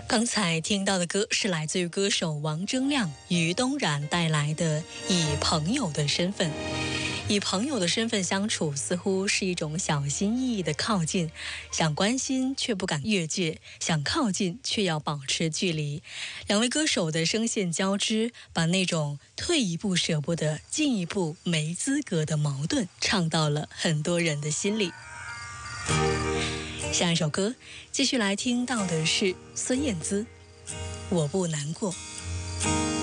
刚才听到的歌是来自于歌手王铮亮、于东然带来的《以朋友的身份》。以朋友的身份相处，似乎是一种小心翼翼的靠近，想关心却不敢越界，想靠近却要保持距离。两位歌手的声线交织，把那种退一步舍不得、进一步没资格的矛盾，唱到了很多人的心里。下一首歌继续来听到的是孙燕姿，我不难过。